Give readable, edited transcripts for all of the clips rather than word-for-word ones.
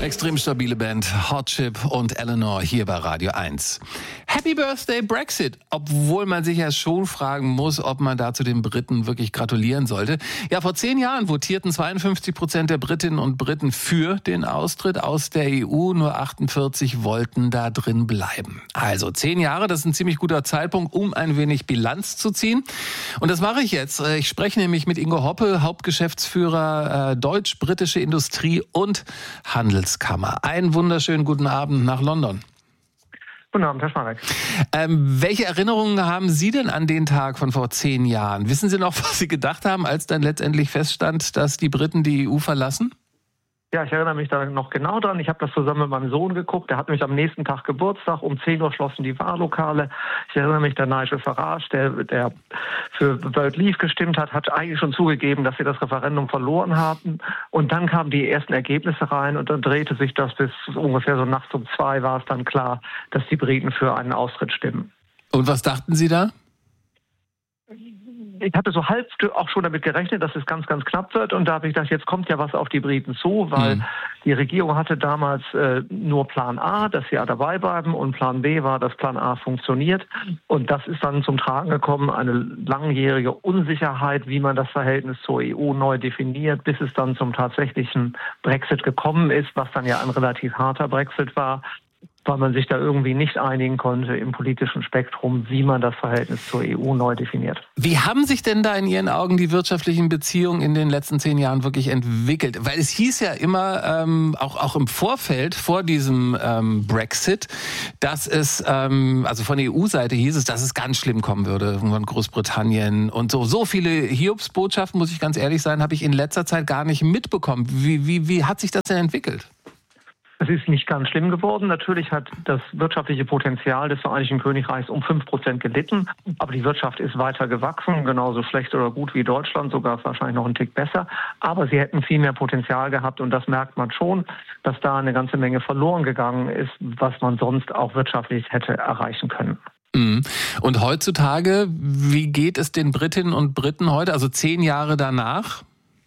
Extrem stabile Band Hot Chip und Eleanor hier bei Radio 1. Happy Birthday Brexit, obwohl man sich ja schon fragen muss, ob man da zu den Briten wirklich gratulieren sollte. Ja, vor 10 Jahren votierten 52% der Britinnen und Briten für den Austritt aus der EU, nur 48 wollten da drin bleiben. Also 10 Jahre, das ist ein ziemlich guter Zeitpunkt, um ein wenig Bilanz zu ziehen. Und das mache ich jetzt. Ich spreche nämlich mit Ingo Hoppe, Hauptgeschäftsführer Deutsch-Britische Industrie und Handelskammer. Einen wunderschönen guten Abend nach London. Guten Abend, Herr Schmarek. Welche Erinnerungen haben Sie denn an den Tag von vor 10 Jahren? Wissen Sie noch, was Sie gedacht haben, als dann letztendlich feststand, dass die Briten die EU verlassen? Ja, ich erinnere mich da noch genau dran. Ich habe das zusammen mit meinem Sohn geguckt. Der hat nämlich am nächsten Tag Geburtstag. Um 10 Uhr schlossen die Wahllokale. Ich erinnere mich, der Nigel Farage, der für World Leave gestimmt hat, hat eigentlich schon zugegeben, dass sie das Referendum verloren haben. Und dann kamen die ersten Ergebnisse rein und dann drehte sich das bis ungefähr so nachts um 2 war es dann klar, dass die Briten für einen Austritt stimmen. Und was dachten Sie da? Ich hatte so halb auch schon damit gerechnet, dass es ganz, ganz knapp wird. Und da habe ich gedacht, jetzt kommt ja was auf die Briten zu, weil die Regierung hatte damals nur Plan A, dass sie ja dabei bleiben. Und Plan B war, dass Plan A funktioniert. Und das ist dann zum Tragen gekommen, eine langjährige Unsicherheit, wie man das Verhältnis zur EU neu definiert, bis es dann zum tatsächlichen Brexit gekommen ist, was dann ja ein relativ harter Brexit war, weil man sich da irgendwie nicht einigen konnte im politischen Spektrum, wie man das Verhältnis zur EU neu definiert. Wie haben sich denn da in Ihren Augen die wirtschaftlichen Beziehungen in den letzten 10 Jahren wirklich entwickelt? Weil es hieß ja immer, auch im Vorfeld, vor diesem Brexit, dass es, also von der EU-Seite hieß es, dass es ganz schlimm kommen würde von Großbritannien und so. So viele Hiobsbotschaften, muss ich ganz ehrlich sein, habe ich in letzter Zeit gar nicht mitbekommen. Wie hat sich das denn entwickelt? Es ist nicht ganz schlimm geworden. Natürlich hat das wirtschaftliche Potenzial des Vereinigten Königreichs um 5% gelitten. Aber die Wirtschaft ist weiter gewachsen, genauso schlecht oder gut wie Deutschland, sogar wahrscheinlich noch einen Tick besser. Aber sie hätten viel mehr Potenzial gehabt und das merkt man schon, dass da eine ganze Menge verloren gegangen ist, was man sonst auch wirtschaftlich hätte erreichen können. Und heutzutage, wie geht es den Britinnen und Briten heute, also 10 Jahre danach?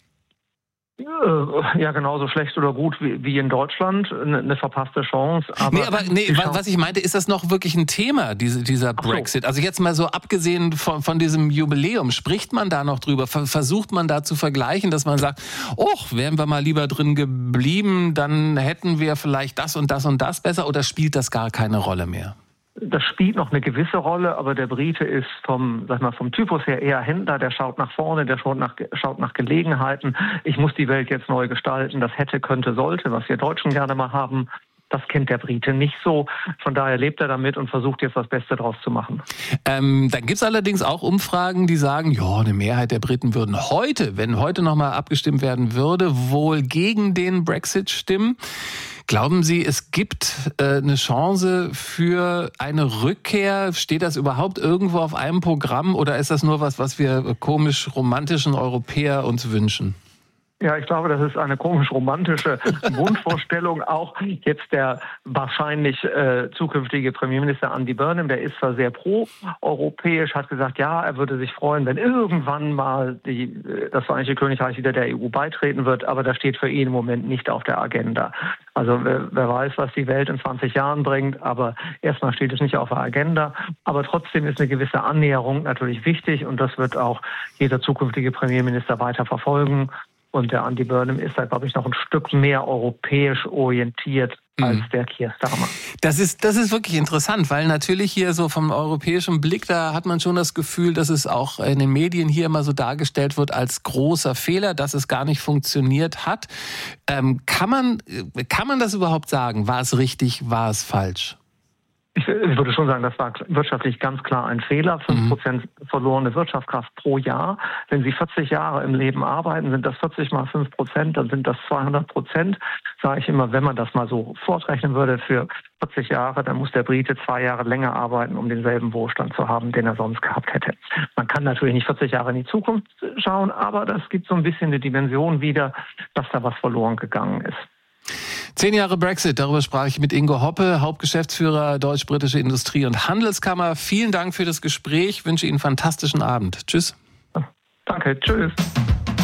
Ja, genauso schlecht oder gut wie in Deutschland. Eine verpasste Chance. Aber was ich meinte, ist das noch wirklich ein Thema, dieser Brexit? Also jetzt mal so abgesehen von diesem Jubiläum, spricht man da noch drüber? Versucht man da zu vergleichen, dass man sagt, wären wir mal lieber drin geblieben, dann hätten wir vielleicht das und das und das besser, oder spielt das gar keine Rolle mehr? Das spielt noch eine gewisse Rolle, aber der Brite ist vom Typus her eher Händler, der schaut nach vorne, der schaut nach Gelegenheiten. Ich muss die Welt jetzt neu gestalten, das hätte, könnte, sollte, was wir Deutschen gerne mal haben. Das kennt der Brite nicht so. Von daher lebt er damit und versucht jetzt das Beste draus zu machen. Dann gibt es allerdings auch Umfragen, die sagen, ja, eine Mehrheit der Briten würden heute, wenn heute nochmal abgestimmt werden würde, wohl gegen den Brexit stimmen. Glauben Sie, es gibt eine Chance für eine Rückkehr? Steht das überhaupt irgendwo auf einem Programm oder ist das nur was wir komisch romantischen Europäer uns wünschen? Ja, ich glaube, das ist eine komisch romantische Wunschvorstellung. Auch jetzt der wahrscheinlich zukünftige Premierminister Andy Burnham, der ist zwar sehr pro-europäisch, hat gesagt, ja, er würde sich freuen, wenn irgendwann mal das Vereinigte Königreich wieder der EU beitreten wird, aber das steht für ihn im Moment nicht auf der Agenda. Also wer weiß, was die Welt in 20 Jahren bringt, aber erstmal steht es nicht auf der Agenda. Aber trotzdem ist eine gewisse Annäherung natürlich wichtig und das wird auch jeder zukünftige Premierminister weiter verfolgen. Und der Andy Burnham ist da, glaube ich, noch ein Stück mehr europäisch orientiert als der Keir Starmer. Das ist wirklich interessant, weil natürlich hier so vom europäischen Blick, da hat man schon das Gefühl, dass es auch in den Medien hier immer so dargestellt wird als großer Fehler, dass es gar nicht funktioniert hat. Kann man das überhaupt sagen? War es richtig, war es falsch? Ich würde schon sagen, das war wirtschaftlich ganz klar ein Fehler. 5% verlorene Wirtschaftskraft pro Jahr. Wenn Sie 40 Jahre im Leben arbeiten, sind das 40 mal 5%, dann sind das 200%. Sage ich immer, wenn man das mal so fortrechnen würde für 40 Jahre, dann muss der Brite 2 Jahre länger arbeiten, um denselben Wohlstand zu haben, den er sonst gehabt hätte. Man kann natürlich nicht 40 Jahre in die Zukunft schauen, aber das gibt so ein bisschen eine Dimension wieder, dass da was verloren gegangen ist. 10 Jahre Brexit, darüber sprach ich mit Ingo Hoppe, Hauptgeschäftsführer Deutsch-Britische Industrie und Handelskammer. Vielen Dank für das Gespräch, wünsche Ihnen einen fantastischen Abend. Tschüss. Danke, tschüss.